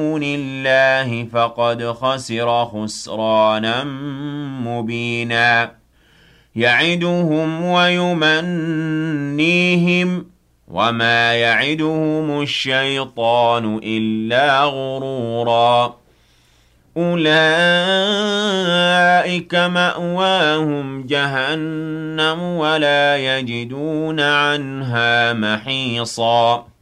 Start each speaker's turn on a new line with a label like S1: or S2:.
S1: دون الله فقد خسر خسرانا مبينا يعدهم ويمنيهم وما يعدهم الشيطان إلا غرورا أولئك مأواهم جهنم ولا يجدون عنها محيصا